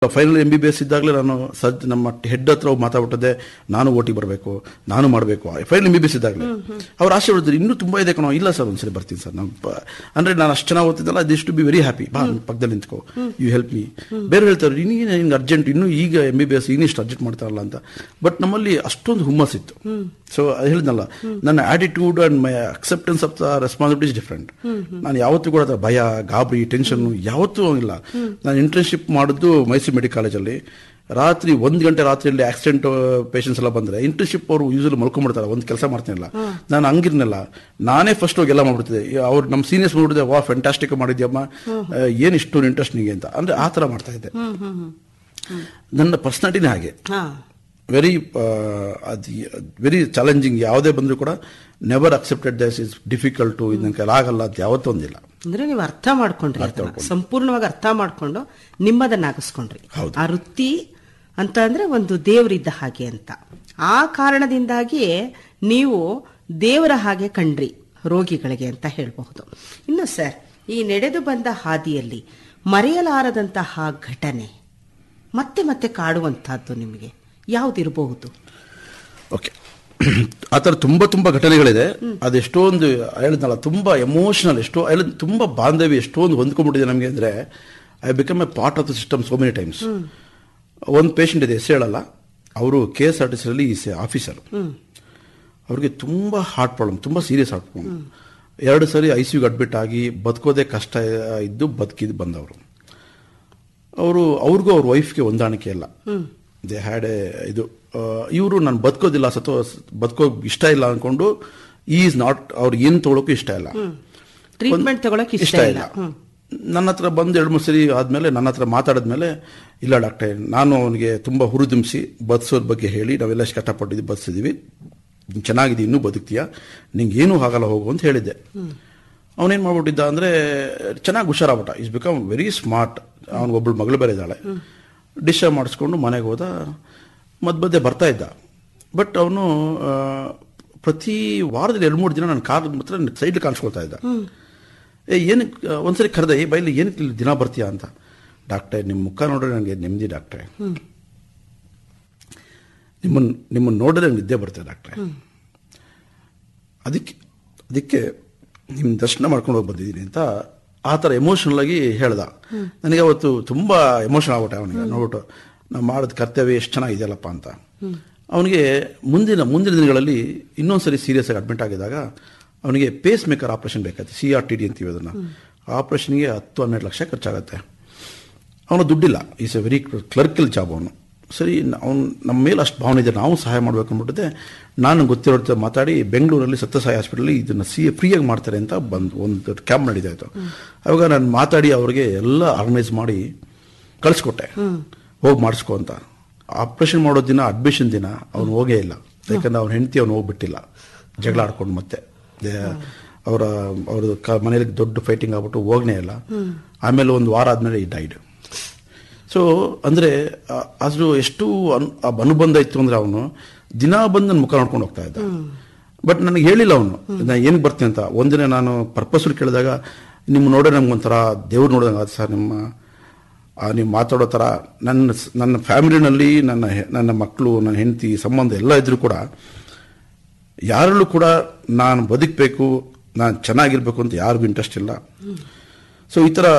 Final MBBS ಇದ್ದಾಗಲೇ ನಾನು ನಮ್ಮ ಹೆಡ್ ಹತ್ರ ಮಾತಾಡ್ಬಿಟ್ಟದೆ, ನಾನು ಓಟಿ ಬರಬೇಕು, ನಾನು ಮಾಡಬೇಕು. ಫೈನಲ್ MBBS ಇದ್ದಾಗಲೇ ಅವ್ರು ಆಸೆ ಹೊಡೆದ್ರು, ಇನ್ನೂ ತುಂಬಾ ಇದೆ ಕಣೋ. ಇಲ್ಲ ಸರ್, ಒಂದ್ಸರಿ ಬರ್ತೀನಿ ಸರ್. ಅಂದ್ರೆ ನಾನು ಅಷ್ಟು ಚೆನ್ನಾಗಿ ಓದ್ತಿದ್ದಲ್ಲ, this to be very happy. ಬಾ ಪಕ್ಕದಲ್ಲಿ ನಿಂತ್ಕೋ, ಯು ಹೆಲ್ಪ್ ಮೀ. ಬೇರೆ ಹೇಳ್ತಾರೆ, ಹಿಂಗೆ ಅರ್ಜೆಂಟ್, ಇನ್ನೂ ಈಗ MBBS ಇನ್ನಿಷ್ಟು ಅರ್ಜೆಂಟ್ ಮಾಡ್ತಾರಲ್ಲ ಅಂತ. ಬಟ್ ನಮ್ಮಲ್ಲಿ ಅಷ್ಟೊಂದು ಹುಮ್ಮಸ್ ಇತ್ತು. ಸೊ ಹೇಳಿದ್ನಲ್ಲ, ನನ್ನ attitude and my acceptance of the responsibility is different. ನಾನು ಯಾವತ್ತೂ ಕೂಡ ಭಯ, ಗಾಬರಿ, ಟೆನ್ಷನ್ ಯಾವತ್ತೂ ಇಲ್ಲ. ನಾನು ಇಂಟರ್ನ್ಶಿಪ್ ಮಾಡಿದ್ದು ಮೈಸೂರು ಮೆಡಿಕಲ್ ಕಾಲೇಜಲ್ಲಿ. ರಾತ್ರಿ 1 ಗಂಟೆ ರಾತ್ರಿಯಲ್ಲಿ ಆಕ್ಸಿಡೆಂಟ್ ಪೇಷಂಟ್ಸ್ ಎಲ್ಲ ಬಂದ್ರೆ ಇಂಟರ್ನ್ಶಿಪ್ ಅವರು ಯೂಸಲಿ ಮಲ್ಕೊಂಡ್ಬಿಡ್ತಾರೆ, ಒಂದು ಕೆಲಸ ಮಾಡ್ತೀನಿಲ್ಲ. ನಾನು ಹಂಗಿರ್ನಲ್ಲ, ನಾನೇ ಫಸ್ಟ್ ಹೋಗಿ ಎಲ್ಲ ಮಾಡ್ಬಿಡ್ತಿದ್ದೆ. ಅವ್ರು ನಮ್ಮ ಸೀನಿಯರ್ಸ್ ಮಾಡ್ಬಿಟ್ಟಿದೆ, ವಾ ಫ್ಯಾಂಟಾಸ್ಟಿಕ್ ಮಾಡಿದ್ಯಮ್ಮ, ಏನು ಇಷ್ಟು ಇಂಟ್ರೆಸ್ಟ್ ನಿಮಗೆ ಅಂತ. ಅಂದ್ರೆ ಆ ಥರ ಮಾಡ್ತಾ ಇದ್ದೆ. ನನ್ನ ಪರ್ಸನಾಲಿಟಿನೇ ಹಾಗೆ, ವೆರಿ ಚಾಲೆಂಜಿಂಗ್. ಯಾವುದೇ ಬಂದರೂ ಕೂಡ never accepted this is difficult, ಇದನ್ನ ಕೈಲಾಗಲ್ಲ ಅಂತ ಯಾವತ್ತೂ ಒಂದಿಲ್ಲ. ಅಂದ್ರೆ ನೀವು ಅರ್ಥ ಮಾಡ್ಕೊಂಡ್ರಿ, ಸಂಪೂರ್ಣವಾಗಿ ಅರ್ಥ ಮಾಡ್ಕೊಂಡು ನಿಮ್ಮದನ್ನಾಗಿಸ್ಕೊಂಡ್ರಿ. ಆ ವೃತ್ತಿ ಅಂತ ಅಂದ್ರೆ ಒಂದು ದೇವರಿದ್ದ ಹಾಗೆ ಅಂತ. ಆ ಕಾರಣದಿಂದಾಗಿ ನೀವು ದೇವರ ಹಾಗೆ ಕಂಡ್ರಿ ರೋಗಿಗಳಿಗೆ ಅಂತ ಹೇಳಬಹುದು. ಇನ್ನು ಸರ್, ಈ ನಡೆದು ಬಂದ ಹಾದಿಯಲ್ಲಿ ಮರೆಯಲಾರದಂತಹ ಘಟನೆ ಮತ್ತೆ ಮತ್ತೆ ಕಾಡುವಂತಹದ್ದು ನಿಮಗೆ ಯಾವುದಿರಬಹುದು? ಓಕೆ, ಆ ಥರ ತುಂಬ ಘಟನೆಗಳಿದೆ. ಅದೆಷ್ಟೊಂದು ಹೇಳಿದ್ನಲ್ಲ, ತುಂಬ ಎಮೋಷನಲ್, ತುಂಬ ಬಾಂಧವ್ಯ, ಎಷ್ಟೊಂದು ಹೊಂದ್ಕೊಂಡ್ಬಿಟ್ಟಿದೆ ನಮಗೆ. ಅಂದರೆ I become A part of the system so many times. ಒಂದು ಪೇಷಂಟ್ ಇದೆ, ಹೆಸರು ಹೇಳಲ್ಲ, ಅವರು KSRTCಯಲ್ಲಿ ಆಫೀಸರ್. ಅವ್ರಿಗೆ ತುಂಬ ಹಾರ್ಟ್ ಪ್ರಾಬ್ಲಮ್, ತುಂಬ ಸೀರಿಯಸ್ ಹಾರ್ಟ್ ಪ್ರಾಬ್ಲಮ್. 2 ಸರಿ ICUಗೆ ಅಡ್ಮಿಟ್ ಆಗಿ ಬದುಕೋದೇ ಕಷ್ಟ ಇದ್ದು ಬದುಕಿದ್ದು ಬಂದವರು. ಅವ್ರಿಗೂ ಅವ್ರ ವೈಫ್ಗೆ ಹೊಂದಾಣಿಕೆ ಇಲ್ಲ. ದೇ ಹ್ಯಾಡ್ ಇದು ಇವರು ನಾನು ಬದುಕೋದಿಲ್ಲ, ಬದುಕೋ ಇಷ್ಟ ಇಲ್ಲ ಅನ್ಕೊಂಡು ಈಸ್ ನಾಟ್, ಅವ್ರಿಗೆ ಏನು ತೊಗೊಳಕ್ಕೂ ಇಷ್ಟ ಇಲ್ಲ, ಟ್ರೀಟ್ಮೆಂಟ್ ತಗೊಳಕ್ಕೆ ಇಷ್ಟ ಇಲ್ಲ. ನನ್ನ ಹತ್ರ ಬಂದು 2-3 ಸರಿ ಆದಮೇಲೆ ನನ್ನ ಹತ್ರ ಮಾತಾಡಿದ್ಮೇಲೆ, ಇಲ್ಲ ಡಾಕ್ಟ್ರೇ, ನಾನು ಅವನಿಗೆ ತುಂಬ ಹುರಿದುಂಬಿಸಿ ಬದುಸೋದ್ರ ಬಗ್ಗೆ ಹೇಳಿ, ನಾವೆಲ್ಲ ಕಷ್ಟಪಟ್ಟಿದ್ದೀವಿ, ಬದುಸಿದ್ದೀವಿ, ಚೆನ್ನಾಗಿದೆ, ಇನ್ನೂ ಬದುಕ್ತೀಯಾ, ನಿಂಗೆ ಏನೂ ಆಗಲ್ಲ, ಹೋಗು ಅಂತ ಹೇಳಿದ್ದೆ. ಅವನೇನು ಮಾಡ್ಬಿಟ್ಟಿದ್ದ ಅಂದರೆ, ಚೆನ್ನಾಗಿ ಹುಷಾರಾಗ್ಬಿಟ್ಟ. Is become very smart. ಅವನಿಗೊಬ್ಬಳು ಮಗಳು ಬೇರೆ ಇದ್ದಾಳೆ. ಡಿಸ್ಚಾರ್ಜ್ ಮಾಡಿಸ್ಕೊಂಡು ಮನೆಗೆ ಹೋದ. ಮಧ್ಯೆ ಬರ್ತಾ ಇದ್ದ. ಬಟ್ ಅವನು ಪ್ರತಿ ವಾರದಲ್ಲಿ 2-3 ದಿನ ನನ್ನ ಕಾರ್ ಮಾತ್ರ ಸೈಡ್ ಕಾಣಿಸ್ಕೊಳ್ತಾ ಇದ್ದ. ಏನಕ್ಕೆ ಒಂದ್ಸರಿ ಕರೆದೆ, ಬೈಲಿ ಏನಕ್ಕೆ ದಿನ ಬರ್ತೀಯಾ ಅಂತ. ಡಾಕ್ಟ್ರೇ, ನಿಮ್ಮ ಮುಖ ನೋಡ್ರೆ ನನಗೆ ನೆಮ್ಮದಿ ಡಾಕ್ಟ್ರೇ, ನಿಮ್ಮನ್ನು ನೋಡಿದ್ರೆ ನಂಗೆ ನಿದ್ದೆ ಬರ್ತದೆ ಡಾಕ್ಟ್ರೇ, ಅದಕ್ಕೆ ನಿಮ್ಮ ದರ್ಶನ ಮಾಡ್ಕೊಂಡು ಹೋಗಿ ಬಂದಿದ್ದೀನಿ ಅಂತ ಆ ಥರ ಎಮೋಷನಲ್ ಆಗಿ ಹೇಳ್ದ. ನನಗೆ ಅವತ್ತು ತುಂಬ ಎಮೋಷನ್ ಆಗ್ಬಿಟ್ಟೆ ಅವನಿಗೆ ನೋಡ್ಬಿಟ್ಟು. ನಾವು ಮಾಡೋದು ಕರ್ತವ್ಯ ಎಷ್ಟು ಚೆನ್ನಾಗಿದೆಯಲ್ಲಪ್ಪ ಅಂತ. ಅವನಿಗೆ ಮುಂದಿನ ದಿನಗಳಲ್ಲಿ ಇನ್ನೊಂದ್ಸರಿ ಸೀರಿಯಸ್ ಆಗಿ ಅಡ್ಮಿಟ್ ಆಗಿದ್ದಾಗ ಅವನಿಗೆ ಪೇಸ್ ಮೇಕರ್ ಆಪರೇಷನ್ ಬೇಕಾಯ್ತು, CRTD ಅಂತೀವಿ ಅದನ್ನು. ಆಪರೇಷನ್ಗೆ 10-12 ಲಕ್ಷ ಖರ್ಚಾಗತ್ತೆ. ಅವನು ದುಡ್ಡಿಲ್ಲ, ಈಸ್ ಎ ವೆರಿ ಕ್ಲರ್ಕಲ್ ಜಾಬ್ ಅವನು. ಸರಿ, ಅವ್ನು ನಮ್ಮ ಮೇಲೆ ಅಷ್ಟು ಭಾವನೆ ಇದೆ, ನಾವು ಸಹಾಯ ಮಾಡಬೇಕು ಅಂದ್ಬಿಟ್ಟಿದ್ದೆ. ನಾನು ಗೊತ್ತಿರೋ ಮಾತಾಡಿ ಬೆಂಗಳೂರಲ್ಲಿ ಸತ್ಯಸಾಯಿ ಹಾಸ್ಪಿಟಲ್ ಇದನ್ನು ಫ್ರೀಯಾಗಿ ಮಾಡ್ತಾರೆ ಅಂತ ಒಂದು ಕ್ಯಾಂಪ್ ನಡೀತಾಯಿತು. ಅವಾಗ ನಾನು ಮಾತಾಡಿ ಅವ್ರಿಗೆ ಎಲ್ಲ ಆರ್ಗನೈಸ್ ಮಾಡಿ ಕಳಿಸ್ಕೊಟ್ಟೆ, ಹೋಗಿ ಮಾಡಿಸ್ಕೊ ಅಂತ. ಆಪ್ರೇಷನ್ ಮಾಡೋ ದಿನ, ಅಡ್ಮಿಷನ್ ದಿನ ಅವನು ಹೋಗೇ ಇಲ್ಲ. ಯಾಕಂದ್ರೆ ಅವ್ನ ಹೆಂಡತಿ ಅವನು ಹೋಗ್ಬಿಟ್ಟಿಲ್ಲ, ಜಗಳ ಆಡ್ಕೊಂಡು ಮತ್ತೆ ಅವ್ರದ್ದು ಮನೇಲಿ ದೊಡ್ಡ ಫೈಟಿಂಗ್ ಆಗ್ಬಿಟ್ಟು ಹೋಗನೇ ಇಲ್ಲ. ಆಮೇಲೆ 1 ವಾರ ಆದಮೇಲೆ ಈ ಡೈಡ್. ಸೊ ಅಂದರೆ ಅದು ಎಷ್ಟು ಅನುಬಂಧ ಇತ್ತು ಅಂದರೆ, ಅವನು ದಿನ ಬಂದು ನನ್ನ ಮುಖ ನೋಡ್ಕೊಂಡು ಹೋಗ್ತಾ ಇದ್ದ. ಬಟ್ ನನಗೆ ಹೇಳಿಲ್ಲ ಅವನು ನಾನು ಏನಕ್ಕೆ ಬರ್ತೀನಿ ಅಂತ. ಒಂದಿನ ನಾನು ಪರ್ಪಸ್ಲಿ ಕೇಳಿದಾಗ, ನಿಮ್ಮ ನೋಡೋ ನಮ್ಗೊಂಥರ ದೇವ್ರು ನೋಡಿದಂಗೆ ಅದು ಸರ್, ನೀವು ಮಾತಾಡೋ ಥರ ನನ್ನ ಫ್ಯಾಮಿಲಿನಲ್ಲಿ ನನ್ನ ಮಕ್ಕಳು, ನನ್ನ ಹೆಂಡತಿ, ಸಂಬಂಧ ಎಲ್ಲ ಇದ್ರೂ ಕೂಡ ಯಾರಲ್ಲೂ ಕೂಡ ನಾನು ಬದುಕಬೇಕು, ನಾನು ಚೆನ್ನಾಗಿರ್ಬೇಕು ಅಂತ ಯಾರಿಗೂ ಇಂಟ್ರೆಸ್ಟ್ ಇಲ್ಲ. ಸೊ ಈ ಥರ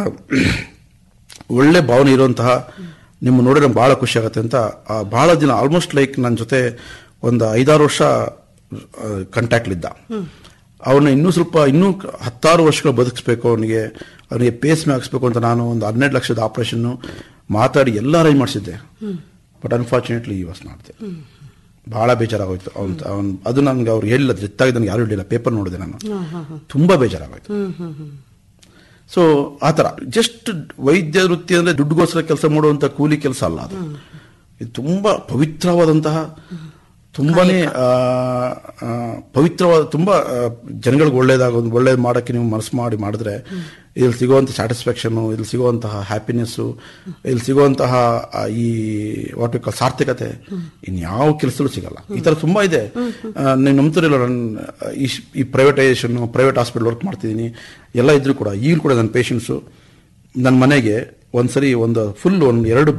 ಒಳ್ಳೆ ಭಾವನೆ ಇರುವಂತಹ ನಿಮ್ಮ ನೋಡಿದ್ರೆ ಭಾಳ ಖುಷಿ ಆಗುತ್ತೆ ಅಂತ ಭಾಳ ದಿನ, ಆಲ್ಮೋಸ್ಟ್ ಲೈಕ್ ನನ್ನ ಜೊತೆ ಒಂದು 5-6 ವರ್ಷ ಕಾಂಟ್ಯಾಕ್ಟ್ಲಿದ್ದ. ಅವನ್ನ ಇನ್ನೂ 16 ವರ್ಷಗಳು ಬದುಕಿಸ್ಬೇಕು, ಅವನಿಗೆ ಪೇಸ್ ಮೇ ಹಾಕ್ಸ್ಬೇಕು ಅಂತ ನಾನು ಒಂದು 12 ಲಕ್ಷದ ಆಪರೇಷನ್ನು ಮಾತಾಡಿ ಎಲ್ಲ ಅರೇಂಜ್ ಮಾಡಿಸಿದ್ದೆ. ಬಟ್ ಅನ್ಫಾರ್ಚುನೇಟ್ಲಿ ಈ ವಾಸ್ ನಾಟ್ ದೇರ್. ಭಾಳ ಬೇಜಾರಾಗೋಯ್ತು. ಅದು ನನಗೆ ಅವ್ರು ಹೇಳಿಲ್ಲ, ಜೊತ್ತಾಗಿ ನನಗೆ ಯಾರು ಹೇಳಿಲ್ಲ, ಪೇಪರ್ ನೋಡಿದೆ ನಾನು, ತುಂಬ ಬೇಜಾರಾಗೋಯ್ತು. ಸೊ ಆ ಥರ ಜಸ್ಟ್ ವೈದ್ಯ ವೃತ್ತಿ ಅಂದರೆ ದುಡ್ಡುಗೋಸ್ಕರ ಕೆಲಸ ಮಾಡುವಂಥ ಕೂಲಿ ಕೆಲಸ ಅಲ್ಲ ಅದು. ಇದು ತುಂಬ ಪವಿತ್ರವಾದಂತಹ, ತುಂಬಾನೇ ಪವಿತ್ರವಾದ, ತುಂಬ ಜನಗಳಿಗೆ ಒಳ್ಳೇದು ಮಾಡೋಕ್ಕೆ ನೀವು ಮನಸ್ಸು ಮಾಡಿದ್ರೆ ಇಲ್ಲಿ ಸಿಗುವಂಥ ಸ್ಯಾಟಿಸ್ಫ್ಯಾಕ್ಷನು, ಇಲ್ಲಿ ಸಿಗುವಂತಹ ಹ್ಯಾಪಿನೆಸ್ಸು, ಇಲ್ಲಿ ಸಿಗುವಂತಹ ಈ ವಾಟ್ ವಿ ಕಾಲ್ ಸಾರ್ಥಕತೆ ಇನ್ಯಾವ ಕೆಲಸದಲ್ಲೂ ಸಿಗಲ್ಲ. ಈ ಥರ ತುಂಬ ಇದೆ. ನೀವು ನಂಬ್ತಿರಲಿಲ್ಲ, ನಾನು ಈ ಪ್ರೈವೇಟ್ ಹಾಸ್ಪಿಟಲ್ ವರ್ಕ್ ಮಾಡ್ತಿದ್ದೀನಿ ಎಲ್ಲ ಇದ್ರೂ ಕೂಡ ಈಗಲೂ ಕೂಡ ನನ್ನ ಪೇಷಂಟ್ಸು ನನ್ನ ಮನೆಗೆ ಒಂದ್ಸರಿ ಒಂದು ಫುಲ್ ಒಂದು 2